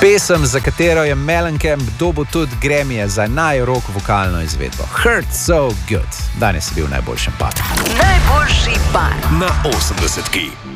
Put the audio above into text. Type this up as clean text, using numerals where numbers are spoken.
Pesem, za katero je Mellencamp dobil tudi Grammyje za najrock vokalno izvedbo. Hurt So Good. Danes je bil v najboljšem paru. Najboljši par Na 80.